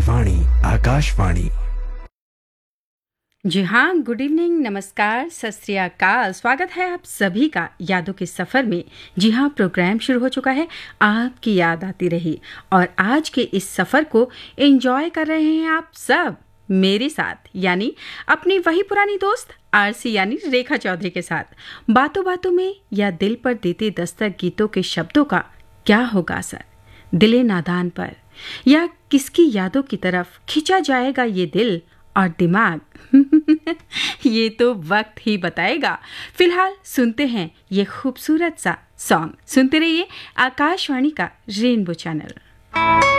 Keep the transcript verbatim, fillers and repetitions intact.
आकाशवाणी आकाशवाणी। जी हाँ, good evening, नमस्कार, सत श्री अकाल। स्वागत है आप सभी का यादों के सफ़र में। जी हाँ, प्रोग्राम शुरू हो चुका है, आपकी याद आती रही। और आज के इस सफ़र को एंजॉय कर रहे हैं आप सब मेरे साथ, यानी अपनी वही पुरानी दोस्त आरसी यानी रेखा चौधरी के साथ। बातों बातों में या दिल पर देते दस्तक गीतों के शब्दों का क्या होगा असर दिले नादान पर, या किसकी यादों की तरफ खिंचा जाएगा ये दिल और दिमाग। ये तो वक्त ही बताएगा। फिलहाल सुनते हैं ये खूबसूरत सा सॉन्ग। सुनते रहिए आकाशवाणी का रेनबो चैनल।